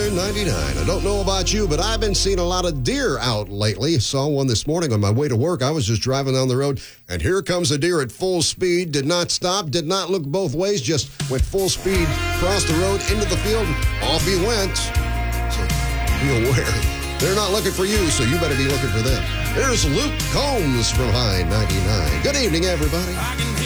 99. I don't know about you, but I've been seeing a lot of deer out lately. Saw one this morning on my way to work. I was just driving down the road, and here comes a deer at full speed. Did not stop, did not look both ways, just went full speed, crossed the road, into the field, and off he went. So be aware. They're not looking for you, so you better be looking for them. Here's Luke Combs from High 99. Good evening, everybody.